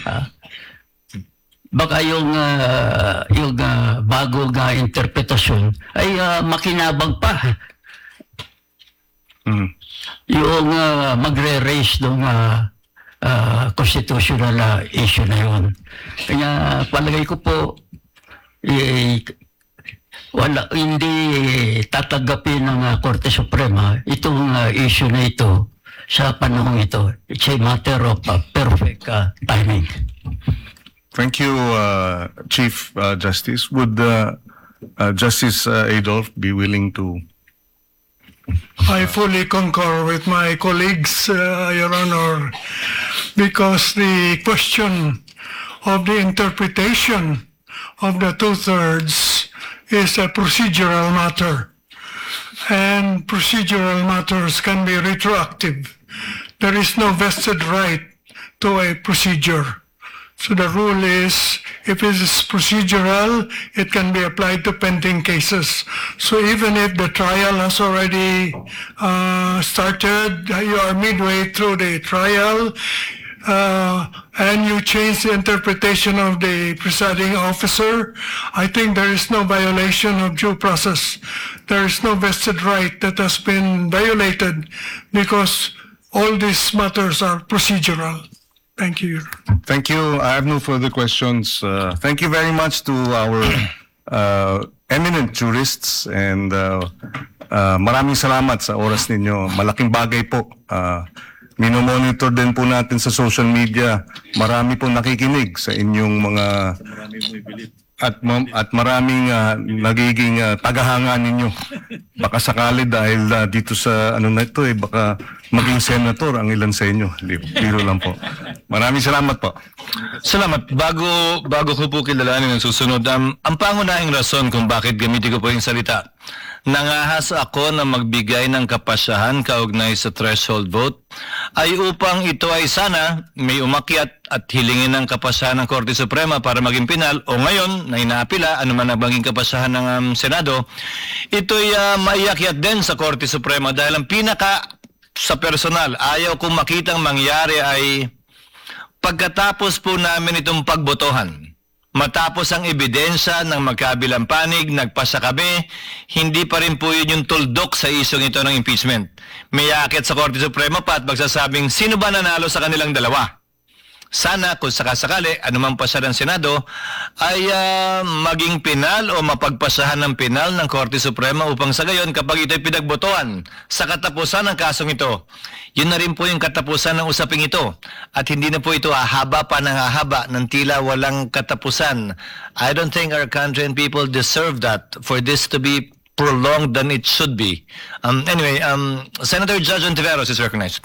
baka yung bagong interpretasyon ay makinabang pa. Yung magre-raise ng constitutional issue na yun. Kaya palagay ko po, hindi tatanggapin ng Korte Suprema itong issue na ito sa panahon ito. It's a matter of perfect timing. Thank you, Chief Justice. Would Justice Adolf be willing to? I fully concur with my colleagues, Your Honor, because the question of the interpretation of the two-thirds is a procedural matter, and procedural matters can be retroactive. There is no vested right to a procedure. So the rule is, if it is procedural, it can be applied to pending cases. So even if the trial has already started, you are midway through the trial, and you change the interpretation of the presiding officer, I think there is no violation of due process. There is no vested right that has been violated because all these matters are procedural. Thank you. Thank you. I have no further questions. Thank you very much to our eminent jurists, and maraming salamat sa oras ninyo. Malaking bagay po. Minomonitor din po natin sa social media. Marami po nakikinig sa inyong mga at maraming nagiging tagahanga ninyo. Baka sakali dahil dito sa ano na ito baka maging senator ang ilan sa inyo. Biro lang po. Maraming salamat po. Salamat. Bago ko po kilalanin ang susunod, ang pangunahing rason kung bakit gamitin ko po yung salita, nangahas ako na magbigay ng kapasyahan kaugnay sa threshold vote ay upang ito ay sana may umakyat at hilingin ng kapasyahan ng Korte Suprema para maging pinal, o ngayon na inaapila anuman ang maging kapasyahan ng Senado, ito'y maiakyat din sa Korte Suprema dahil ang pinaka sa personal, ayaw kong makitang mangyari ay pagkatapos po namin itong pagbotohan, matapos ang ebidensya ng magkabilang panig, nagpasa kami, hindi pa rin po yun yung tuldok sa isyong ito ng impeachment. May aakyat sa Korte Suprema pa at magsasabing sino ba nanalo sa kanilang dalawa. Sana kung sakasakali, anuman pa siya ng Senado, ay maging pinal o mapagpasahan ng pinal ng Korte Suprema upang sa gayon kapag ito'y pinagbotohan sa katapusan ng kasong ito, yun na rin po yung katapusan ng usaping ito. At hindi na po ito hahaba pa ng hahaba ng tila walang katapusan. I don't think our country and people deserve that, for this to be prolonged than it should be. Anyway, Senator Judge Ontiveros is recognized.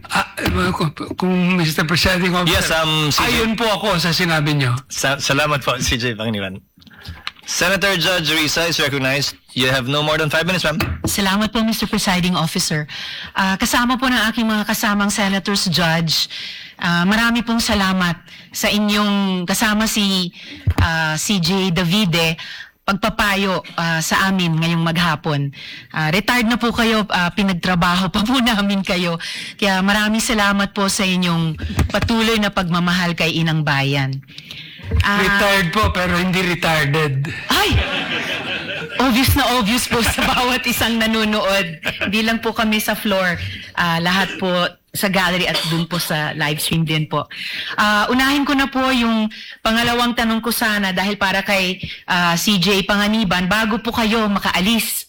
Kung Mr. Presiding Officer, Yes, CJ. ayon po ako sa sinabi niyo. Salamat po, CJ Panginiwan. Senator Judge Risa is recognized. You have no more than 5 minutes, ma'am. Salamat po, Mr. Presiding Officer. Kasama po ng aking mga kasamang senators, Judge. Marami pong salamat sa inyong kasama si CJ Davide pagpapayo sa amin ngayong maghapon. Retired na po kayo, pinagtrabaho pa po namin kayo. Kaya maraming salamat po sa inyong patuloy na pagmamahal kay Inang Bayan. Retired po pero hindi retarded. Ay! Obvious na obvious po sa bawat isang nanonood. Hindi lang po kami sa floor. Lahat po sa gallery at dun po sa live stream din po. Unahin ko na po yung pangalawang tanong ko sana dahil para kay CJ Panganiban bago po kayo makaalis.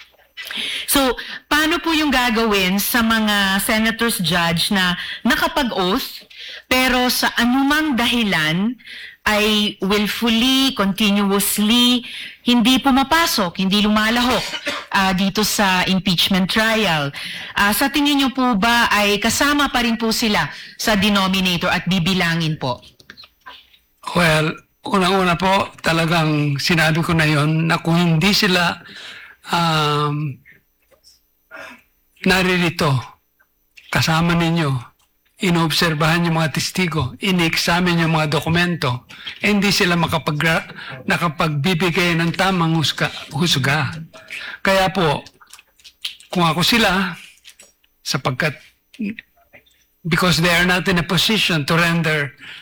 So, paano po yung gagawin sa mga senators judge na nakapag-oath pero sa anumang dahilan ay willfully, continuously, hindi pumapasok, hindi lumalahok dito sa impeachment trial. Sa tingin niyo po ba ay kasama pa rin po sila sa denominator at bibilangin po? Well, unang-una po, talagang sinabi ko na yon na kung hindi sila naririto, kasama ninyo, inoobserbahan yung mga testigo, in-examine yung mga dokumento, hindi sila nakapagbibigay ng tamang husga. Kaya po, kung ako sila, sapagkat because they are not in a position to render